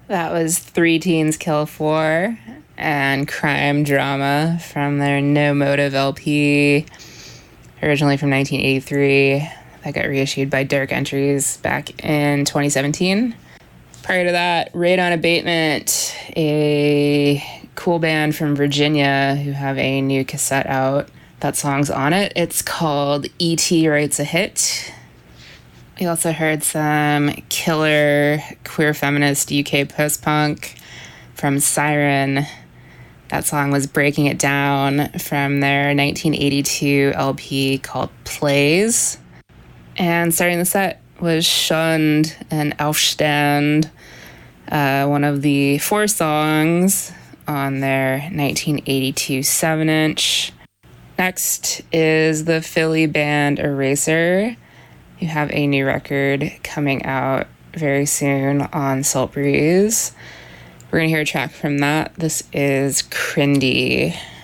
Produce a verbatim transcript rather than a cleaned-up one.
That was Three Teens Kill Four and Crime Drama from their No Motive L P, originally from nineteen eighty-three. That got reissued by Dark Entries back in twenty seventeen. Prior to that, Radon Abatement, a cool band from Virginia who have a new cassette out. That song's on it. It's called E T Writes a Hit. We also heard some killer queer feminist U K post-punk from Siren. That song was Breaking It Down from their nineteen eighty-two L P called Plays. And starting the set was Schund and Aufstand, uh, one of the four songs on their nineteen eighty-two seven inch. Next is the Philly band Eraser, who have a new record coming out very soon on Salt Breeze. We're going to hear a track from that. This is Crindy.